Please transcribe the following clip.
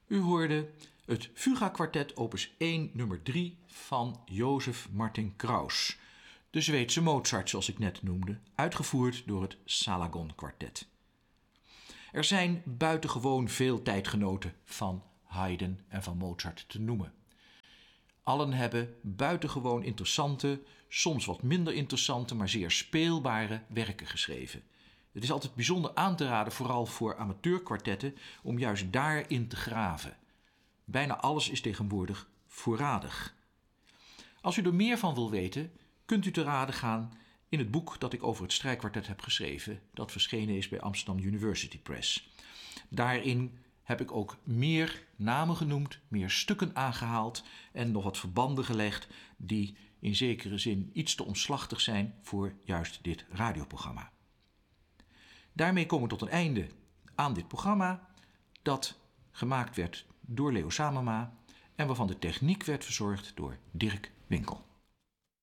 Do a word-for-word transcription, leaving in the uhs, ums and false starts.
U hoorde het Fuga-kwartet opus één nummer drie van Jozef Martin Kraus. De Zweedse Mozart, zoals ik net noemde, uitgevoerd door het Salagon-kwartet. Er zijn buitengewoon veel tijdgenoten van Haydn en van Mozart te noemen. Allen hebben buitengewoon interessante, soms wat minder interessante, maar zeer speelbare werken geschreven. Het is altijd bijzonder aan te raden, vooral voor amateurkwartetten, om juist daarin te graven. Bijna alles is tegenwoordig voorradig. Als u er meer van wil weten, kunt u te raden gaan in het boek dat ik over het strijkkwartet heb geschreven, dat verschenen is bij Amsterdam University Press. Daarin heb ik ook meer namen genoemd, meer stukken aangehaald en nog wat verbanden gelegd die in zekere zin iets te omslachtig zijn voor juist dit radioprogramma. Daarmee komen we tot een einde aan dit programma dat gemaakt werd door Leo Samema en waarvan de techniek werd verzorgd door Dirk Winkel.